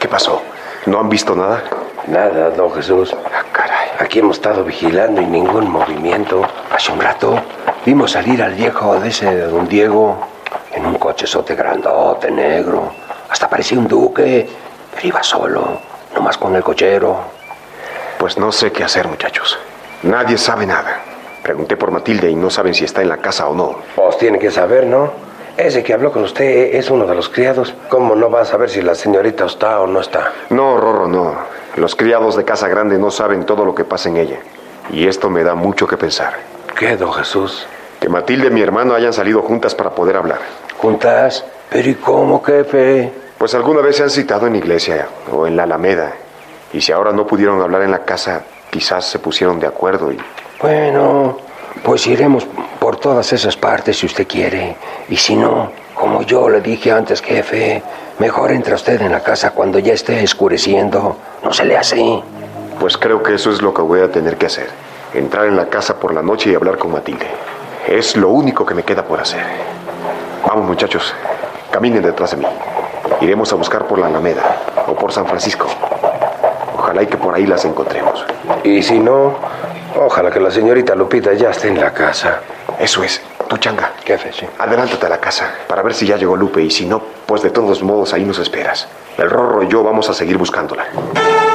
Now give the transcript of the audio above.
¿Qué pasó? ¿No han visto nada? Nada, don Jesús. Ah, caray. Aquí hemos estado vigilando y ningún movimiento. Hace un rato vimos salir al viejo de ese de don Diego en un cochezote grandote, negro. Hasta parecía un duque, pero iba solo, nomás con el cochero. Pues no sé qué hacer, muchachos. Nadie sabe nada. Pregunté por Matilde y no saben si está en la casa o no. Pues tiene que saber, ¿no? Ese que habló con usted es uno de los criados. ¿Cómo no va a saber si la señorita está o no está? No, Rorro, no. Los criados de Casa Grande no saben todo lo que pasa en ella. Y esto me da mucho que pensar. ¿Qué, don Jesús? Que Matilde y mi hermano hayan salido juntas para poder hablar. ¿Juntas? ¿Pero y cómo, jefe? Pues alguna vez se han citado en iglesia o en la Alameda. Y si ahora no pudieron hablar en la casa, quizás se pusieron de acuerdo y... Bueno, pues iremos por todas esas partes si usted quiere. Y si no, como yo le dije antes, jefe, mejor entra usted en la casa cuando ya esté oscureciendo. No se le hace. Pues creo que eso es lo que voy a tener que hacer. Entrar en la casa por la noche y hablar con Matilde. Es lo único que me queda por hacer. Vamos, muchachos, caminen detrás de mí. Iremos a buscar por la Alameda o por San Francisco. Ojalá y que por ahí las encontremos. Y si no, ojalá que la señorita Lupita ya esté en la casa. Eso es. Tú, Changa. Jefe, sí. Adelántate a la casa para ver si ya llegó Lupe y si no, pues de todos modos ahí nos esperas. El Rorro y yo vamos a seguir buscándola.